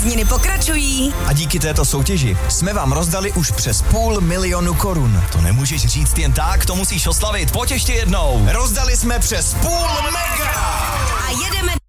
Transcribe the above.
Prázdniny pokračují. A díky této soutěži jsme vám rozdali už přes 500 000 korun. To nemůžeš říct jen tak, to musíš oslavit. Pojď ještě jednou. Rozdali jsme přes 500 000 mega! A jedeme